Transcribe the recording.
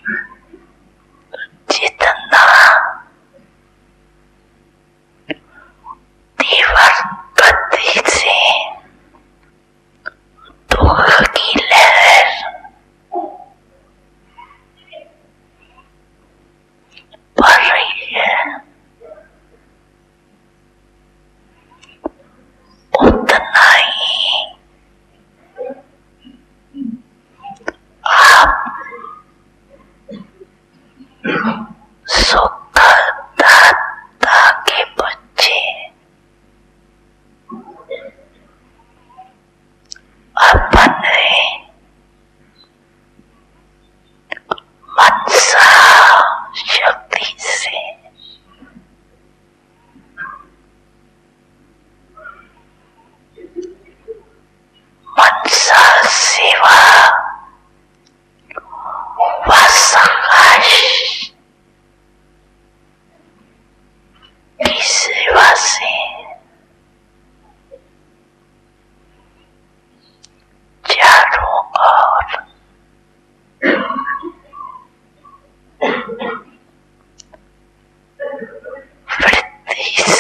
जितना तीव्र गति से दुख की लहर बढ़ रही है, उतना ही आप शुद्धता के बच्चे अपने मनसा शक्ति से मनसा सेवा व सकाश की सेवा से चारों ओर वृद्धि